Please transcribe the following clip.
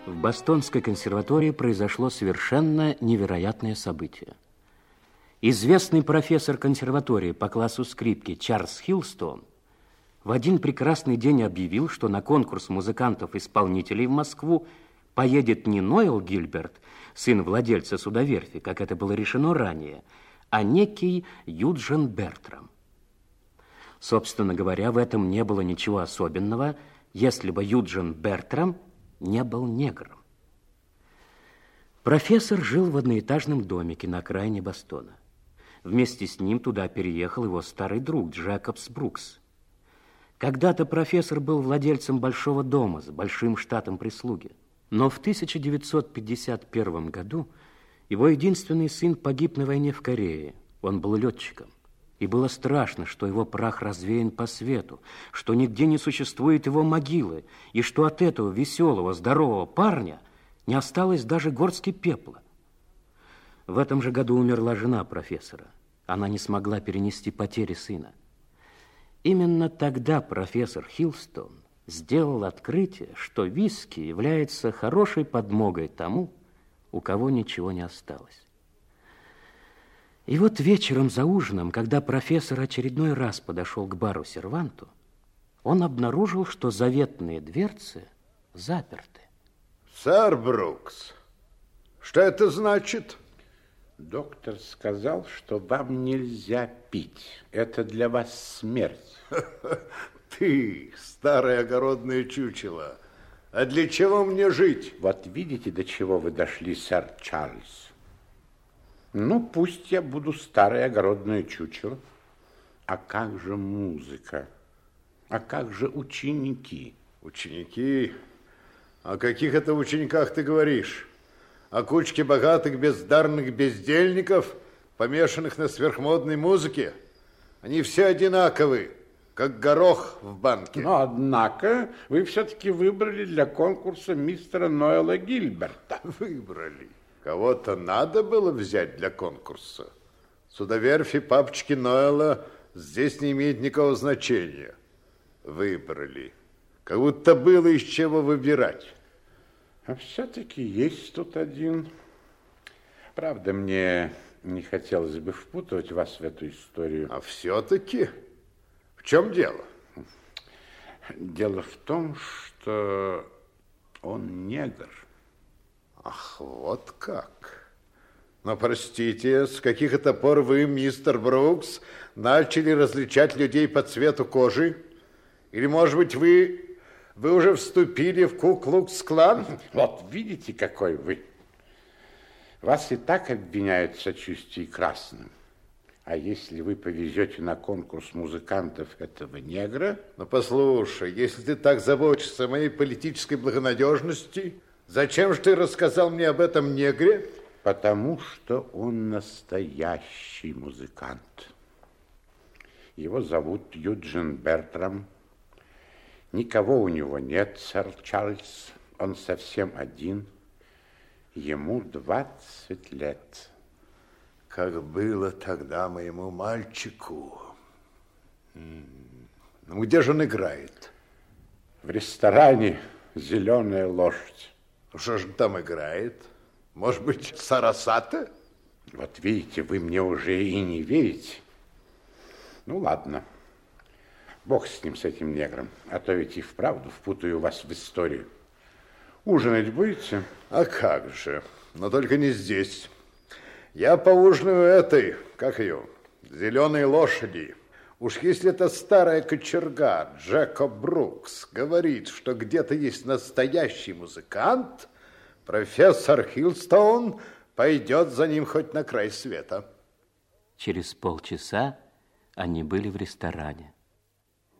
В Бостонской консерватории произошло совершенно невероятное событие. Известный профессор консерватории по классу скрипки Чарльз Хилстон в один прекрасный день объявил, что на конкурс музыкантов-исполнителей в Москву поедет не Ноэл Гильберт, сын владельца судоверфи, как это было решено ранее, а некий Юджин Бертрам. Собственно говоря, в этом не было ничего особенного, если бы Юджин Бертрам не был негром. Профессор жил в одноэтажном домике на окраине Бостона. Вместе с ним туда переехал его старый друг Джекобс Брукс. Когда-то профессор был владельцем большого дома с большим штатом прислуги. Но в 1951 году его единственный сын погиб на войне в Корее. Он был летчиком. И было страшно, что его прах развеян по свету, что нигде не существует его могилы, и что от этого веселого, здорового парня не осталось даже горстки пепла. В этом же году умерла жена профессора. Она не смогла перенести потери сына. Именно тогда профессор Хилстон сделал открытие, что виски является хорошей подмогой тому, у кого ничего не осталось. И вот вечером за ужином, когда профессор очередной раз подошел к бару-серванту, он обнаружил, что заветные дверцы заперты. Сэр Брукс, что это значит? Доктор сказал, что вам нельзя пить. Это для вас смерть. Ты, старое огородное чучело, а для чего мне жить? Вот видите, до чего вы дошли, сэр Чарльз. Ну, пусть я буду старое огородное чучело. А как же музыка? А как же ученики? Ученики? О каких это учениках ты говоришь? О кучке богатых бездарных бездельников, помешанных на сверхмодной музыке? Они все одинаковы, как горох в банке. Но, однако, вы все-таки выбрали для конкурса мистера Ноэла Гильберта. Выбрали. Кого-то надо было взять для конкурса. Судоверфи папочки Ноэла здесь не имеет никакого значения. Выбрали. Как будто было из чего выбирать. А все-таки есть тут один. Правда, мне не хотелось бы впутывать вас в эту историю. А все-таки? В чем дело? Дело в том, что он негр. Ах, вот как. Но, простите, с каких это пор вы, мистер Брукс, начали различать людей по цвету кожи? Или, может быть, вы уже вступили в Ку-Клукс-Клан? Вот видите, какой вы. Вас и так обвиняют в сочувствии красным. А если вы повезете на конкурс музыкантов этого негра... Ну, послушай, если ты так заботишься о моей политической благонадежности, зачем же ты рассказал мне об этом негре? Потому что он настоящий музыкант. Его зовут Юджин Бертрам. Никого у него нет, сэр Чарльз. Он совсем один. Ему 20 лет. Как было тогда моему мальчику. Ну, где же он играет? В ресторане «Зеленая лошадь». Что же там играет? Может быть, Сарасата? Вот видите, вы мне уже и не верите. Ну, ладно. Бог с ним, с этим негром. А то ведь и вправду впутаю вас в историю. Ужинать будете? А как же. Но только не здесь. Я поужинаю этой, как ее, зеленой лошади. Уж если эта старая кочерга Джекоб Брукс говорит, что где-то есть настоящий музыкант, профессор Хилстон пойдет за ним хоть на край света. Через полчаса они были в ресторане.